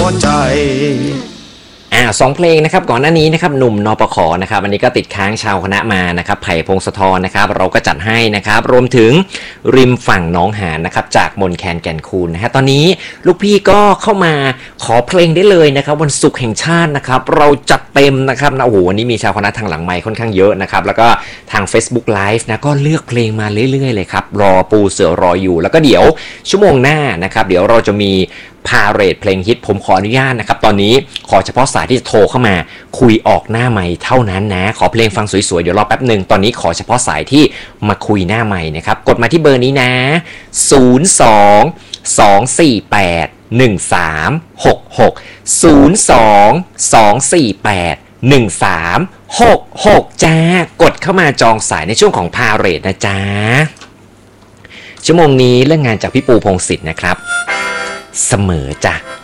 ใจ 2 เพลงนะครับก่อนหน้านี้นะครับหนุ่มนปขนะครับอันนี้ก็ติดค้างชาวคณะมานะครับไผ่พงศธรนะครับเราก็จัดให้นะครับรวมถึงริมฝั่งหนองหานนะครับจากมนแคนแก่นคูนนะฮะตอนนี้ลูกพี่ก็เข้ามาขอเพลงได้เลยนะครับวันศุกร์แห่งชาตินะครับเราจัดเต็มนะครับนะโอ้โหวันนี้มีชาวคณะทางหลังไมค์ค่อนข้างเยอะนะครับแล้วก็ทาง Facebook Live นะก็เลือกเพลงมาเรื่อยๆเลยครับรอปูเสือรออยู่แล้วก็เดี๋ยวชั่วโมงหน้านะครับเดี๋ยวเราจะมีพาเรดเพลงฮิตผมขออนุญาตนะครับตอนนี้ขอเฉพาะสายที่จะโทรเข้ามาคุยออกหน้าไมค์เท่านั้นนะขอเพลงฟังสวยๆเดี๋ยวรอแป๊บหนึ่งตอนนี้ขอเฉพาะสายที่มาคุยหน้าไมค์นะครับกดมาที่เบอร์นี้นะ02-248-1366 จ้ากดเข้ามาจองสายในช่วงของพาเรดนะจ๊ะชั่วโมงนี้เรื่องงานจากพี่ปูพงษ์สิทธิ์นะครับเสมอจ้ะ